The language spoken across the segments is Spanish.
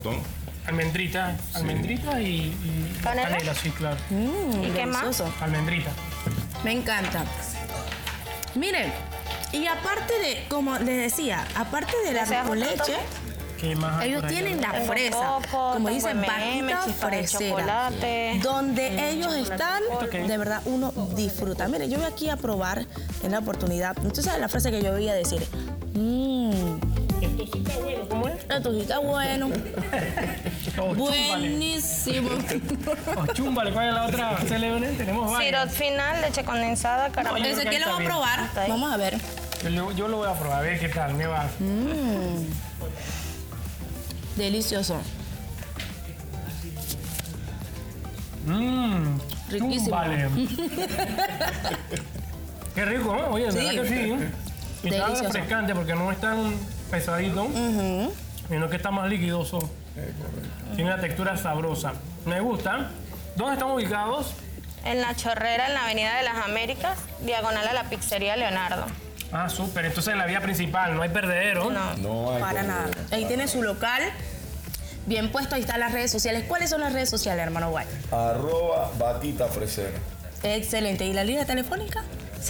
Almendrita y canela, sí, claro. ¿Y qué más? Almendrita. Me encanta. Miren, y aparte de, como les decía, aparte del arroz con leche, ¿Qué más hay ellos por allá? tienen la Tengo fresa, coco, como tengo dicen, M&M, vaquita chispas de fresera, chocolate. donde ellos están, Ok. de verdad, uno disfruta. Mire, yo voy aquí a probar en la oportunidad. Usted sabe la frase que yo veía decir, Esto sí está bueno, ¿cómo es? esto sí está bueno, Oh, buenísimo. chúmbale, ¿cuál es la otra célebre? Tenemos varias. Sirop final, leche condensada, caramelo. Oye, Ese que lo va a bien. probar, Hasta ahí. vamos a ver. Yo lo voy a probar, a ver qué tal me va. Delicioso, riquísimo. Chúmbale. Qué rico, ¿no? Oye, de Sí. verdad que sí. Y está Delicioso. refrescante porque no es tan pesadito, sino que está más liquidoso. Tiene una textura sabrosa. Me gusta. ¿Dónde estamos ubicados? En La Chorrera, en la Avenida de las Américas, diagonal a la pizzería Leonardo. Ah, súper. Entonces en la vía principal, no hay perdedero. No. No hay Para nada. Ahí tiene su local. Bien puesto, ahí están las redes sociales. ¿Cuáles son las redes sociales, hermano Guay? @batita fresera. Excelente. ¿Y la línea telefónica?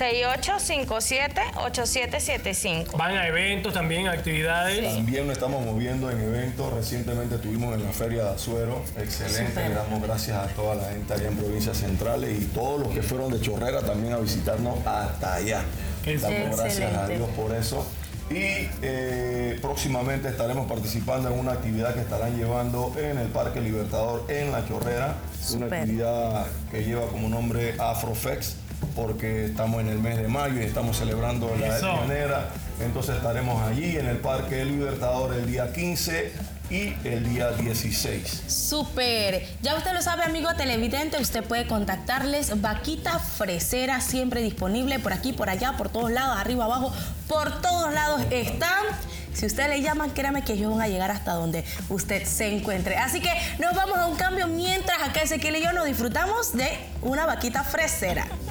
6857-8775. Van a eventos también, actividades. También nos estamos moviendo en eventos. Recientemente estuvimos en la Feria de Azuero. Excelente. Le damos gracias a toda la gente allá en provincias centrales y todos los que fueron de Chorrera también a visitarnos hasta allá. Qué Damos gracias a excelente. Dios por eso. Y próximamente estaremos participando en una actividad que estarán llevando en el Parque Libertador en La Chorrera. Una Súper. actividad que lleva como nombre Afrofex, porque estamos en el mes de mayo y estamos celebrando la Eso. pionera. Entonces estaremos allí en el Parque Libertador el día 15 y el día 16. Súper. Ya usted lo sabe, amigo televidente, usted puede contactarles. Vaquita Fresera, siempre disponible por aquí, por allá, por todos lados, arriba, abajo, por todos lados están. Si usted le llaman, créame que ellos van a llegar hasta donde usted se encuentre. Así que nos vamos a un cambio mientras acá Ezequiel y yo nos disfrutamos de una vaquita fresera.